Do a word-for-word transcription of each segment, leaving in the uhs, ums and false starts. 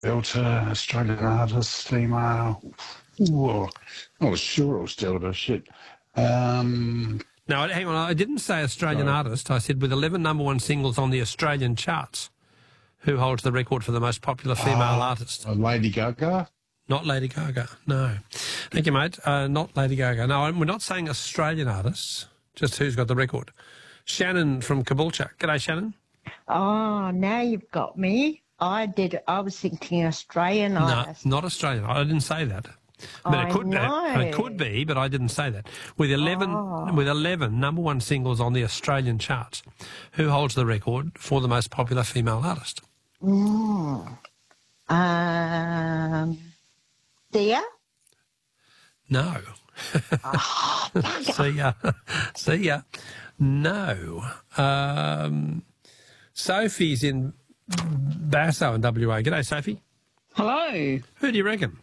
Delta, Australian artist, female. Whoa. I was sure it was Delta. Shit. Um, No, hang on. I didn't say Australian Sorry. artist. I said with eleven number one singles on the Australian charts. Who holds the record for the most popular female uh, artist? Lady Gaga. Not Lady Gaga, no. Thank you, mate. Uh, not Lady Gaga. No, we're not saying Australian artists, just who's got the record. Shannon from Caboolture. G'day, Shannon. Oh, now you've got me. I did. I was thinking Australian No, artist. not Australian. I didn't say that. But I it could know. be. It could be, but I didn't say that. With eleven, Oh. with eleven number one singles on the Australian charts, who holds the record for the most popular female artist? Mm. Um, Dia? No. Oh, See ya. See ya. No. Um, Sophie's in Basso in W A. G'day, Sophie. Hello. Who do you reckon?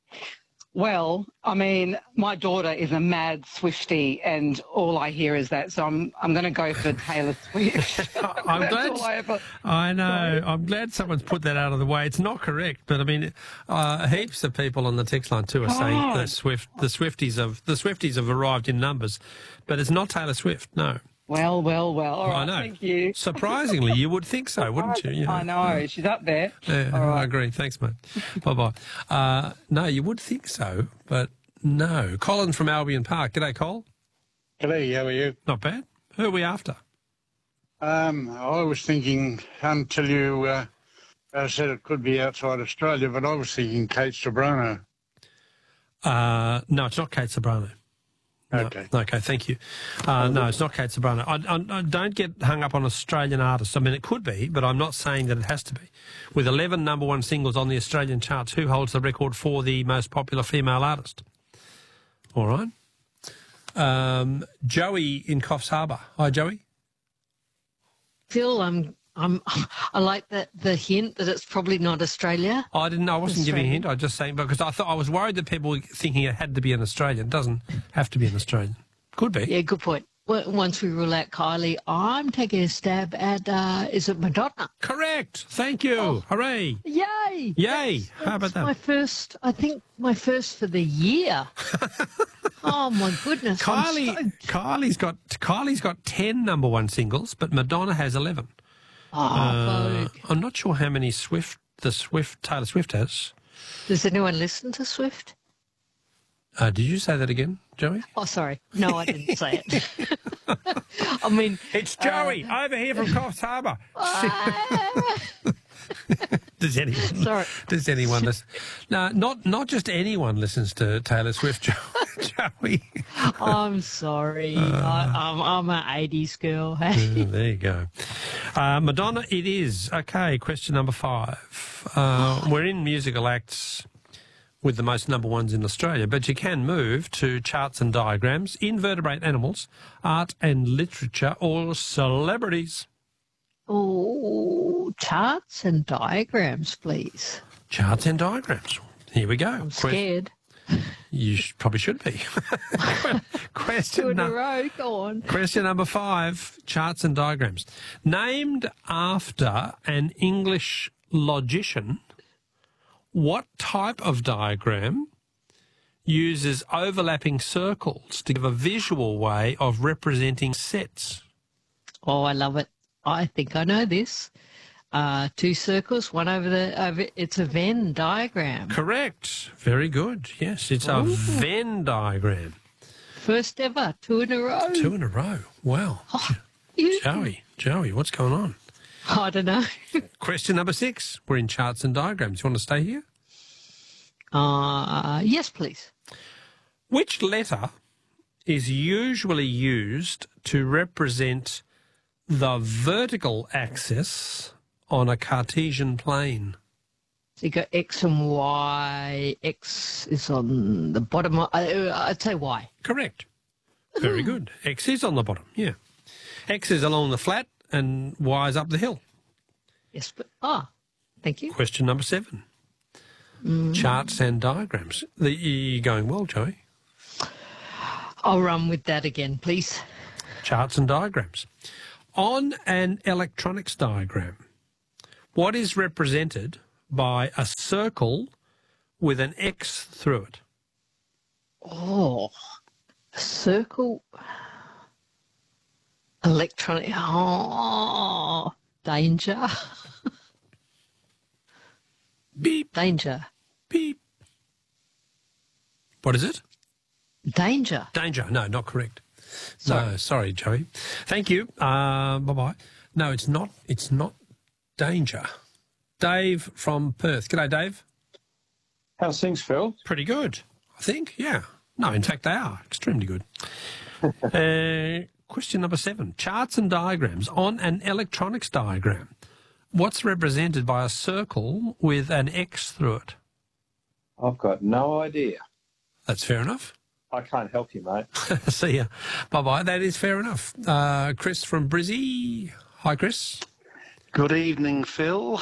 Well, I mean, my daughter is a mad Swiftie, and all I hear is that. So I'm I'm going to go for Taylor Swift. I'm That's glad. all I ever- I know. Sorry. I'm glad someone's put that out of the way. It's not correct, but I mean, uh, heaps of people on the text line too are saying Oh. that Swift, the Swifties have the Swifties have arrived in numbers, but it's not Taylor Swift. No. Well, well, well. All right, I know. thank you. Surprisingly, you would think so, wouldn't you? you I know. She's up there. Yeah, All I right. agree. Thanks, mate. Bye-bye. Uh, no, you would think so, but no. Colin from Albion Park. G'day, Col. G'day, how are you? Not bad. Who are we after? Um, I was thinking until you uh, uh, said it could be outside Australia, but I was thinking Kate Sobrano. Uh, no, it's not Kate Sobrano. No. Okay. Okay, thank you. Uh, no, it's not Kate Sobrano. I, I, I don't get hung up on Australian artists. I mean, it could be, but I'm not saying that it has to be. With eleven number one singles on the Australian charts, who holds the record for the most popular female artist? All right. Um, Joey in Coffs Harbour. Hi, Joey. Phil, I'm, I'm, I like that the hint that it's probably not Australia. I didn't know. I wasn't giving a Australian. hint. I was just saying because I thought I was worried that people were thinking it had to be an Australian. It doesn't have to be an Australian. Could be. Yeah, good point. Well, once we rule out Kylie, I'm taking a stab at, uh, is it Madonna? Correct. Thank you. Hooray. Yay! Yay. That's, How about that's my that? first, I think my first for the year. Oh, my goodness. I'm Kylie, stoked. Kylie's got Kylie's got ten number one singles, but Madonna has eleven. Oh, Uh, Vogue. I'm not sure how many Swift the Swift Taylor Swift has. Does anyone listen to Swift? Uh, did you say that again, Joey? Oh, sorry. No, I didn't say it. I mean, It's Joey over here from Coffs Harbour. Does anyone? Sorry. Does anyone listen? No, not not just anyone listens to Taylor Swift, Jo- Joey. I'm sorry. I, I'm, I'm an eighties girl. Hey. Uh, there you go. Uh, Madonna, it is. Okay, question number five. Uh, we're in musical acts with the most number ones in Australia, but you can move to charts and diagrams, invertebrate animals, art and literature, or celebrities. Oh, charts and diagrams, please. Charts and diagrams. Here we go. I'm scared. You sh- probably should be. Two question, in a nu- row. Go on. question number five, charts and diagrams. Named after an English logician, what type of diagram uses overlapping circles to give a visual way of representing sets? Oh, I love it. I think I know this. Uh, two circles, one over the over. It's a Venn diagram. Correct. Very good. Yes, it's a Ooh. Venn diagram. First ever, two in a row. Two in a row. Wow. Oh, you, Joey, Joey, what's going on? I don't know. Question number six. We're in charts and diagrams. You want to stay here? Uh, yes, please. Which letter is usually used to represent the vertical axis on a Cartesian plane? So you got X and Y. X is on the bottom. Uh, I'd say Y. Correct. Very good. X is on the bottom, yeah. X is along the flat and Y is up the hill. Yes, but ah, thank you. Question number seven. Mm. Charts and diagrams. The, you're going well, Joey. I'll run with that again, please. Charts and diagrams. On an electronics diagram, what is represented by a circle with an X through it? Oh, a circle. Electronic. Oh, danger. Beep, Danger. beep. What is it? Danger. Danger. No, not correct. Sorry. No, sorry, Joey. Thank you. Uh, bye-bye. No, it's not. It's not danger. Dave from Perth. G'day, Dave. How's things, Phil? Pretty good, I think. Yeah. No, in fact, they are extremely good. uh, question number seven. Charts and diagrams on an electronics diagram. What's represented by a circle with an X through it? I've got no idea. That's fair enough. I can't help you, mate. See ya. Bye-bye. That is fair enough. Uh, Chris from Brizzy. Hi, Chris. Good evening, Phil.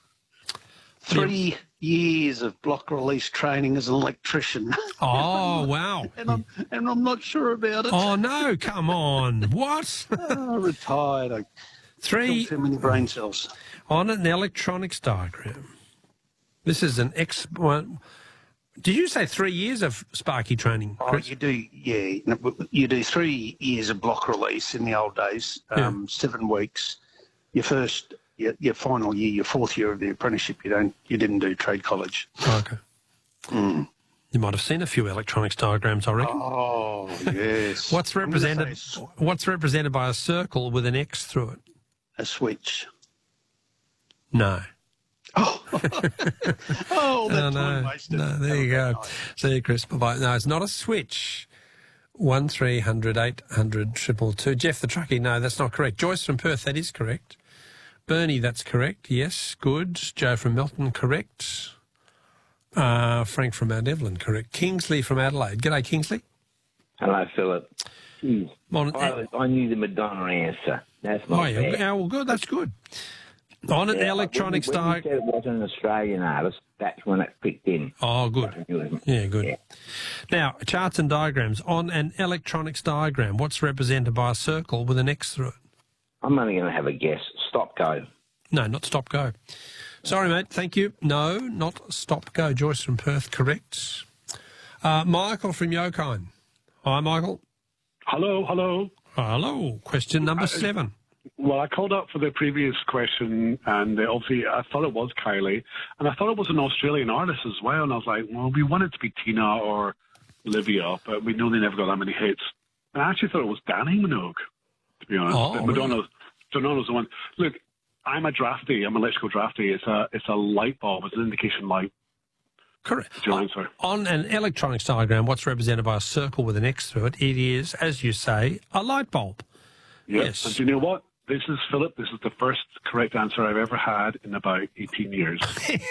Three years of block release training as an electrician, Oh, wow. and I'm and I'm not sure about it. Oh, no, come on. What? Oh, retired. I Three killed too many brain cells. on an electronics diagram. This is an X... One. Did you say three years of Sparky training, Oh, Chris? you do, yeah. no, You do three years of block release in the old days. Um, Seven weeks. Your first, your, your final year, your fourth year of the apprenticeship. You don't, you didn't do trade college. Okay. You might have seen a few electronics diagrams, I reckon. Oh yes. What's I'm gonna say represented? s- What's represented by a circle with an X through it? A switch. No. Oh, oh, that No, time no, wasted. no. There you go. See you, Chris. Bye bye. No, it's not a switch. One three hundred eight hundred triple two. Jeff the truckie. No, that's not correct. Joyce from Perth. That is correct. Bernie, that's correct. Yes, good. Joe from Melton, correct. Uh, Frank from Mount Evelyn, correct. Kingsley from Adelaide. G'day, Kingsley. Hello, Philip. Jeez, Mon- I, I knew the Madonna answer. That's not oh, yeah. fair. Yeah, well, good. That's good. On an Yeah, electronics when, you- when you diagram. said it wasn't an Australian artist, that's when it clicked in. Oh, good. Yeah, good. Yeah. Now, charts and diagrams. On an electronics diagram, what's represented by a circle with an X through it? I'm only going to have a guess. Stop, go. No, not stop, go. Sorry, mate. Thank you. No, not stop, go. Joyce from Perth, correct. Uh, Michael from Yokine. Hi, Michael. Hello, hello. Hello. Question number seven. Well, I called up for the previous question, and uh, obviously I thought it was Kylie, and I thought it was an Australian artist as well, and I was like, well, we want it to be Tina or Olivia, but we know they never got that many hits. And I actually thought it was Danny Minogue, to be honest. Oh, But Madonna's, Madonna's the one. Look, I'm a drafty. I'm an electrical drafty. It's a, it's a light bulb. It's an indication light. Correct. That's your answer. On an electronics diagram, what's represented by a circle with an X through it? It is, as you say, a light bulb. Yep. Yes. And do you know what? This is, Philip, this is the first correct answer I've ever had in about eighteen years.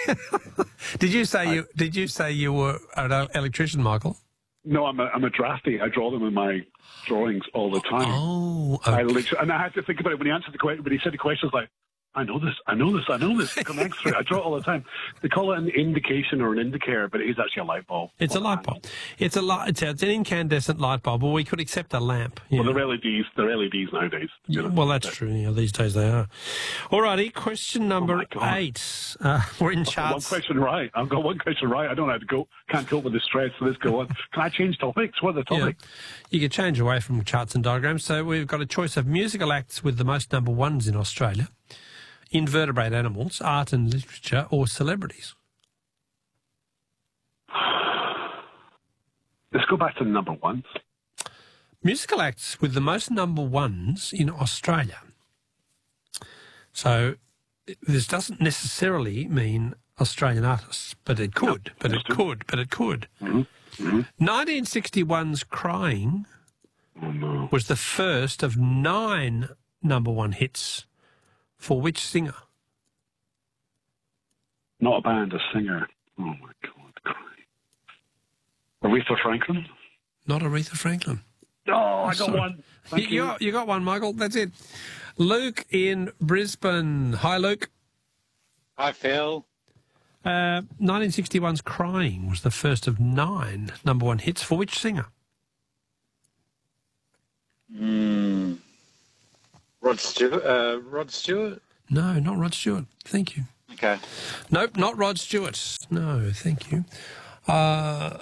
Did you say you Did you say you were an electrician, Michael? No, I'm a, I'm a drafty. I draw them in my drawings all the time. Oh, I okay. literally, and I had to think about it when he answered the question. When he said the question, I was like, I know this, I know this, I know this. Come next through. I draw it all the time. They call it an indication or an indicator, but it is actually a light bulb. It's a light bulb. It's a light. It's, a, it's an incandescent light bulb, but we could accept a lamp. you Well, know. they're L E Ds. They're L E Ds nowadays. you know. Well, that's true. Yeah, these days they are. All righty, question number my God. eight. Uh, we're in One charts. question right. I've got one question right. I don't have to go. Can't cope with the stress. So let's go on. Can I change topics? What are the Yeah. topics? You can change away from charts and diagrams. So we've got a choice of musical acts with the most number ones in Australia, invertebrate animals, art and literature, or celebrities. Let's go back to number one. Musical acts with the most number ones in Australia. So this doesn't necessarily mean Australian artists, but it could, but it could, but it could. nineteen sixty-one's Crying Oh, no. was the first of nine number one hits for which singer? Not a band, a singer. Oh, my God. Aretha Franklin? Not Aretha Franklin. Oh, I got Sorry. one. Thank you, you, got, you got one, Michael. That's it. Luke in Brisbane. Hi, Luke. Hi, Phil. Uh, nineteen sixty-one's Crying was the first of nine number one hits for which singer? Mm. Rod Stewart. Uh, Rod Stewart. No, not Rod Stewart. Thank you. Okay. Nope, not Rod Stewart. No, thank you. Uh,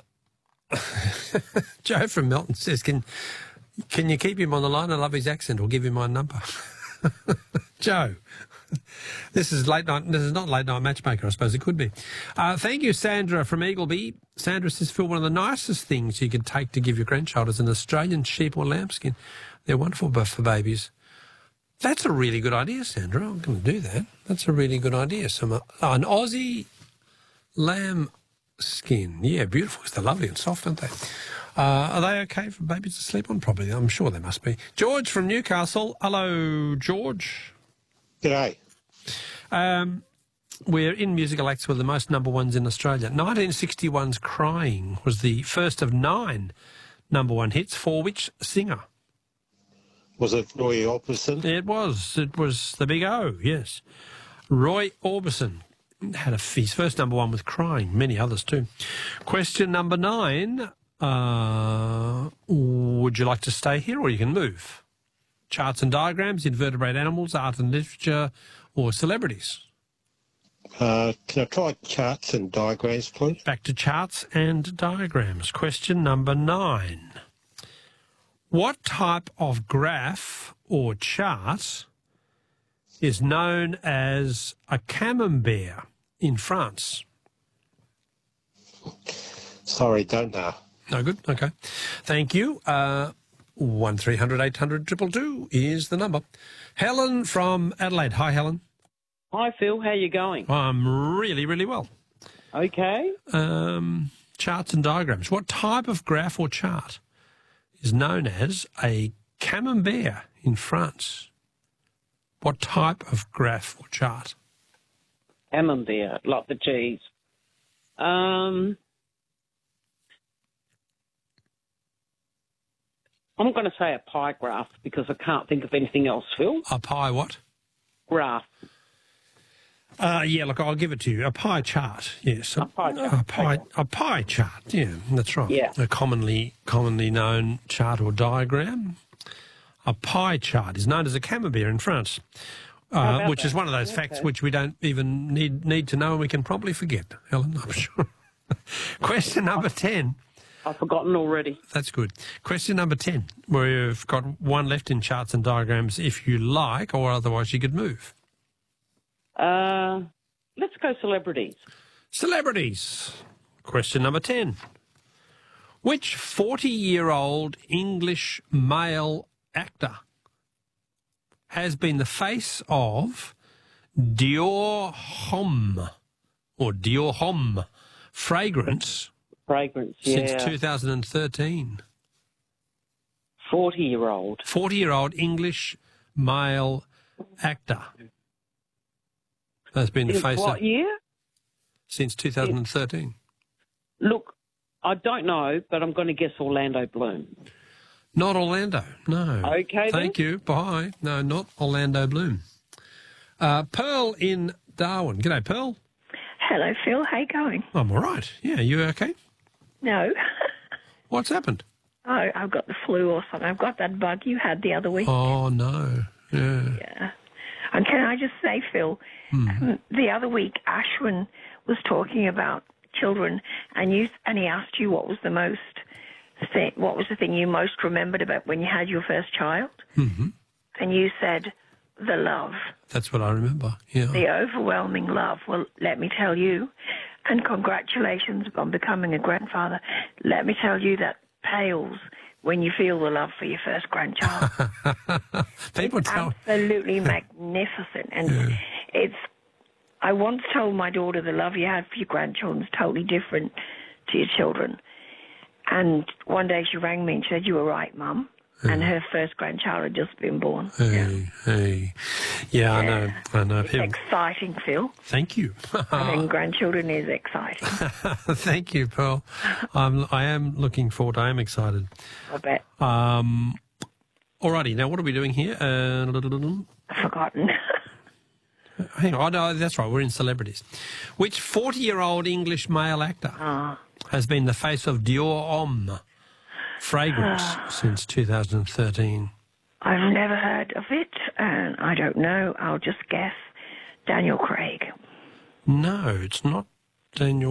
Joe from Melton says, can can you keep him on the line? I love his accent, or give him my number. Joe, this is late night. This is not late night matchmaker. I suppose it could be. Uh, thank you, Sandra from Eagleby. Sandra says, Phil, one of the nicest things you could take to give your grandchild is an Australian sheep or lambskin. They're wonderful for babies. That's a really good idea, Sandra. I'm going to do that. That's a really good idea. Some uh, an Aussie lamb skin. Yeah, beautiful. They're lovely and soft, aren't they? Uh, are they okay for babies to sleep on? Probably. I'm sure they must be. George from Newcastle. Hello, George. G'day. Um, we're in musical acts with the most number ones in Australia. nineteen sixty-one's Crying was the first of nine number one hits for which singer? Was it Roy Orbison? It was. It was the big O, yes. Roy Orbison had a, his first number one with Crying, many others too. Question number nine. Uh, would you like to stay here or you can move? Charts and diagrams, invertebrate animals, art and literature, or celebrities? Uh, can I try charts and diagrams, please? Back to charts and diagrams. Question number nine. What type of graph or chart is known as a camembert in France? Sorry, don't know. No good? Okay. Thank you. Uh, one three hundred eight hundred two two two is the number. Helen from Adelaide. Hi, Helen. Hi, Phil. How you going? I'm really, really well. Okay. Um, charts and diagrams. What type of graph or chart is known as a camembert in France? What type of graph or chart? Camembert, like the cheese. Um, I'm going to say a pie graph because I can't think of anything else, Phil. A pie what? Graph. Uh, yeah, look, I'll give it to you. A pie chart, yes. A, A pie chart. A pie, a pie chart, yeah, that's right. Yeah. A commonly commonly known chart or diagram. A pie chart is known as a camembert in France, uh, about which that? is one of those Okay. facts which we don't even need need to know and we can probably forget, Helen, I'm sure. Question number ten. I've forgotten already. That's good. Question number ten. We've got one left in charts and diagrams if you like, or otherwise you could move. Uh, let's go celebrities. Celebrities. Question number ten. Which forty-year-old English male actor has been the face of Dior Homme or Dior Homme fragrance Fragrance, yeah. since two thousand thirteen? forty-year-old. forty-year-old English male actor has been the In face what of year? since two thousand thirteen. Look, I don't know, but I'm going to guess Orlando Bloom. Not Orlando, no. Okay, Thank you. Bye. No, not Orlando Bloom. Uh, Pearl in Darwin. G'day, Pearl. Hello, Phil. How you going? I'm all right. Yeah, you okay? No. What's happened? Oh, I've got the flu or something. I've got that bug you had the other week. Oh, no. Yeah. Yeah. And can I just say, Phil, Hmm. um, the other week Ashwin was talking about children, and you and he asked you what was the most thing, what was the thing you most remembered about when you had your first child, Mm-hmm. and you said the love, That's what I remember. Yeah. the overwhelming love. Well, let me tell you, and congratulations on becoming a grandfather. Let me tell you that pales when you feel the love for your first grandchild. People it's tell. absolutely magnificent, and Yeah. it's. I once told my daughter the love you had for your grandchildren is totally different to your children. And one day she rang me and said, "You were right, Mum." And her first grandchild had just been born. Hey, hey. Yeah, I know. I know. It's People- exciting, Phil. Thank you. Having grandchildren is exciting. Thank you, Pearl. I'm, I am looking forward. I am excited. I bet. Um, alrighty, now what are we doing here? Uh, I've forgotten. hang on, oh, no, that's right, we're in celebrities. Which forty-year-old English male actor Ah. has been the face of Dior Homme fragrance since two thousand thirteen? I've never heard of it, and I don't know. I'll just guess Daniel Craig. No, it's not Daniel